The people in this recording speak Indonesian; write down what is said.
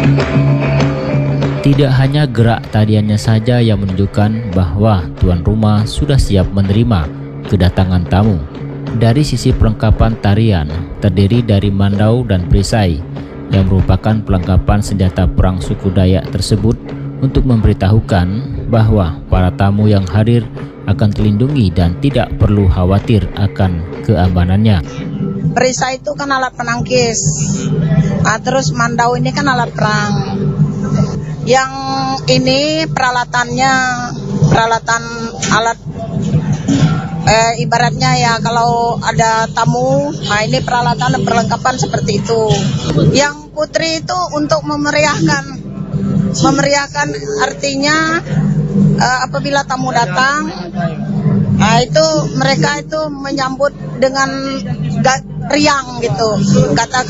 Tidak hanya gerak tariannya saja yang menunjukkan bahwa tuan rumah sudah siap menerima kedatangan tamu. Dari sisi perlengkapan tarian, terdiri dari mandau dan perisai, yang merupakan perlengkapan senjata perang suku Dayak tersebut untuk memberitahukan bahwa para tamu yang hadir akan terlindungi dan tidak perlu khawatir akan keamanannya. Perisai itu kan alat penangkis, terus mandau ini kan alat perang. Yang ini peralatannya, peralatan alat ibaratnya ya kalau ada tamu, nah ini peralatan dan perlengkapan seperti itu. Yang putri itu untuk memeriahkan artinya apabila tamu datang, nah itu mereka itu menyambut dengan riang gitu.